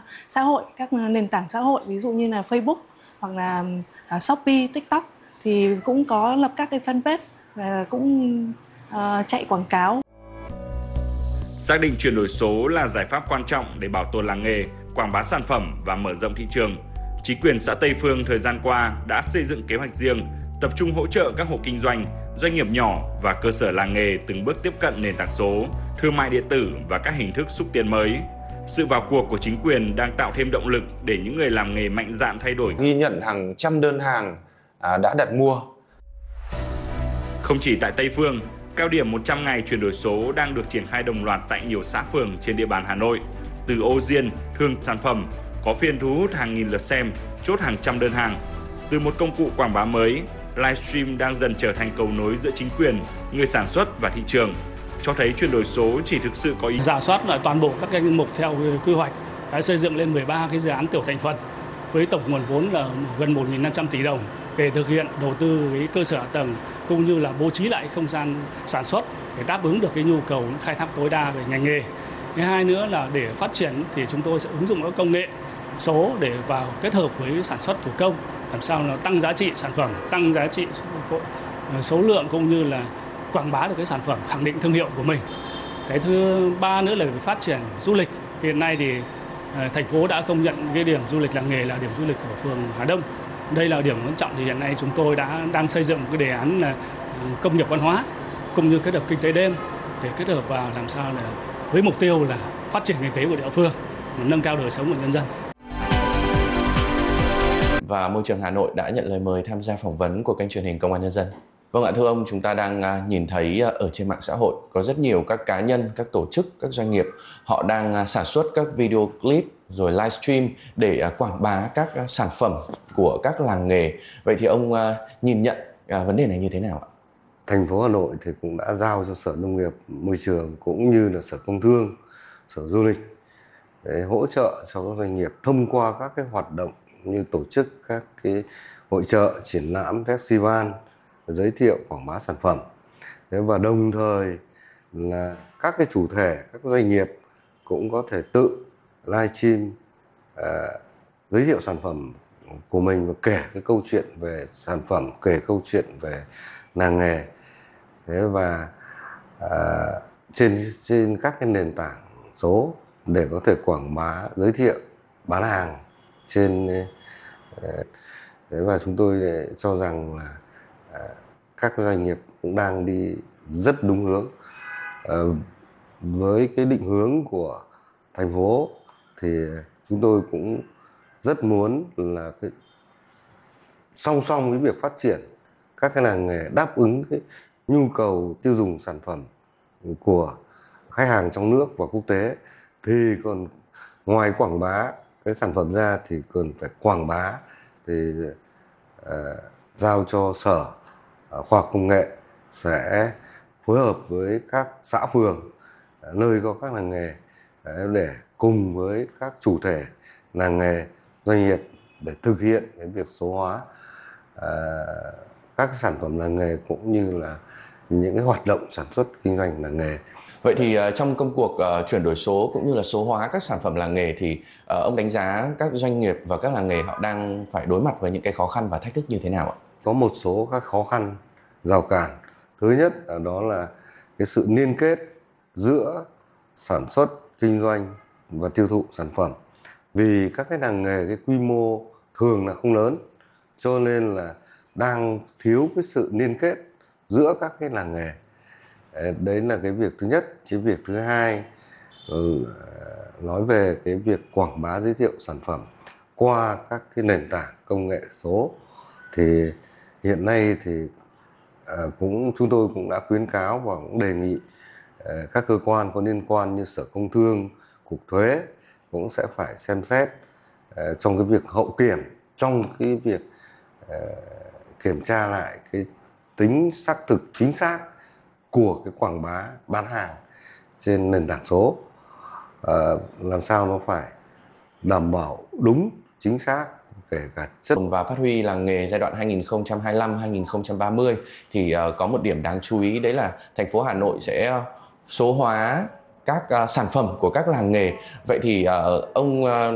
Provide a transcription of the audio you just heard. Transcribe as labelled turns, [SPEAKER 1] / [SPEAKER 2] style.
[SPEAKER 1] xã hội, các nền tảng xã hội ví dụ như là Facebook hoặc là Shopee, TikTok thì cũng có lập các cái fanpage và cũng chạy quảng cáo.
[SPEAKER 2] Xác định chuyển đổi số là giải pháp quan trọng để bảo tồn làng nghề, quảng bá sản phẩm và mở rộng thị trường. Chính quyền xã Tây Phương thời gian qua đã xây dựng kế hoạch riêng, tập trung hỗ trợ các hộ kinh doanh, doanh nghiệp nhỏ và cơ sở làng nghề từng bước tiếp cận nền tảng số, thương mại điện tử và các hình thức xúc tiến mới. Sự vào cuộc của chính quyền đang tạo thêm động lực để những người làm nghề mạnh dạn thay đổi.
[SPEAKER 3] Ghi nhận hàng trăm đơn hàng đã đặt mua.
[SPEAKER 2] Không chỉ tại Tây Phương, cao điểm 100 ngày chuyển đổi số đang được triển khai đồng loạt tại nhiều xã phường trên địa bàn Hà Nội. Từ ô diên, thương sản phẩm, có phiên thu hút hàng nghìn lượt xem, chốt hàng trăm đơn hàng. Từ một công cụ quảng bá mới, livestream đang dần trở thành cầu nối giữa chính quyền, người sản xuất và thị trường, cho thấy chuyển đổi số chỉ thực sự có ý.
[SPEAKER 4] Rà soát lại toàn bộ các cái danh mục theo quy hoạch, đã xây dựng lên 13 cái dự án tiểu thành phần với tổng nguồn vốn là gần 1.500 tỷ đồng để thực hiện đầu tư cái cơ sở hạ tầng cũng như là bố trí lại không gian sản xuất để đáp ứng được cái nhu cầu khai thác tối đa về ngành nghề. Thứ hai nữa là để phát triển thì chúng tôi sẽ ứng dụng các công nghệ số để vào kết hợp với sản xuất thủ công, làm sao là tăng giá trị sản phẩm, tăng giá trị số lượng cũng như là quảng bá được cái sản phẩm, khẳng định thương hiệu của mình. Cái thứ ba nữa là về phát triển du lịch. Hiện nay thì thành phố đã công nhận cái điểm du lịch làng nghề là điểm du lịch của phường Hà Đông. Đây là điểm quan trọng thì hiện nay chúng tôi đang xây dựng một cái đề án là công nghiệp văn hóa cũng như kết hợp kinh tế đêm để kết hợp vào làm sao là với mục tiêu là phát triển kinh tế của địa phương, nâng cao đời sống của nhân dân.
[SPEAKER 3] Và Môi trường Hà Nội đã nhận lời mời tham gia phỏng vấn của kênh truyền hình Công an Nhân dân. Vâng ạ, thưa ông, chúng ta đang nhìn thấy ở trên mạng xã hội có rất nhiều các cá nhân, các tổ chức, các doanh nghiệp họ đang sản xuất các video clip rồi livestream để quảng bá các sản phẩm của các làng nghề. Vậy thì ông nhìn nhận vấn đề này như thế nào ạ?
[SPEAKER 5] Thành phố Hà Nội thì cũng đã giao cho Sở Nông nghiệp Môi trường cũng như là Sở Công Thương, Sở Du lịch để hỗ trợ cho các doanh nghiệp thông qua các cái hoạt động như tổ chức các cái hội chợ, triển lãm, festival, giới thiệu quảng bá sản phẩm. Và đồng thời là các cái chủ thể, các doanh nghiệp cũng có thể tự livestream giới thiệu sản phẩm của mình và kể cái câu chuyện về sản phẩm, kể câu chuyện về làng nghề. Và trên các cái nền tảng số để có thể quảng bá, giới thiệu, bán hàng trên. Và chúng tôi cho rằng là các doanh nghiệp cũng đang đi rất đúng hướng. Với cái định hướng của thành phố thì chúng tôi cũng rất muốn là song song với việc phát triển các cái làng nghề đáp ứng cái nhu cầu tiêu dùng sản phẩm của khách hàng trong nước và quốc tế, thì còn ngoài quảng bá cái sản phẩm ra thì cần phải quảng bá, thì giao cho Sở Khoa học Công nghệ sẽ phối hợp với các xã phường nơi có các làng nghề để cùng với các chủ thể làng nghề, doanh nghiệp để thực hiện cái việc số hóa các sản phẩm làng nghề cũng như là những cái hoạt động sản xuất kinh doanh làng nghề.
[SPEAKER 3] Vậy thì trong công cuộc chuyển đổi số cũng như là số hóa các sản phẩm làng nghề thì ông đánh giá các doanh nghiệp và các làng nghề họ đang phải đối mặt với những cái khó khăn và thách thức như thế nào ạ?
[SPEAKER 5] Có một số các khó khăn, rào cản. Thứ nhất đó là cái sự liên kết giữa sản xuất, kinh doanh và tiêu thụ sản phẩm. Vì các cái làng nghề cái quy mô thường là không lớn, cho nên là đang thiếu cái sự liên kết giữa các cái làng nghề. Đấy là cái việc thứ nhất. Cái việc thứ hai nói về cái việc quảng bá, giới thiệu sản phẩm qua các cái nền tảng công nghệ số, thì hiện nay thì chúng tôi cũng đã khuyến cáo và cũng đề nghị các cơ quan có liên quan như Sở Công Thương, Cục Thuế cũng sẽ phải xem xét trong cái việc hậu kiểm, trong cái việc kiểm tra lại cái tính xác thực chính xác của cái quảng bá bán hàng trên nền tảng số, làm sao nó phải đảm bảo đúng, chính xác, kể cả chất.
[SPEAKER 3] Và phát huy làng nghề giai đoạn 2025-2030 thì có một điểm đáng chú ý, đấy là thành phố Hà Nội sẽ số hóa các sản phẩm của các làng nghề. Vậy thì ông